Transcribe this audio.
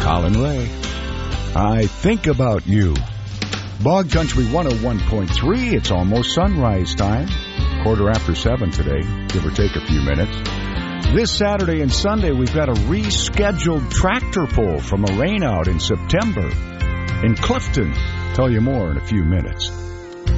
Colin Ray. I think about you. Bog Country 101.3. It's almost sunrise time. 7:15 today, give or take a few minutes. This Saturday and Sunday, we've got a rescheduled tractor pull from a rainout in September in Clifton. Tell you more in a few minutes.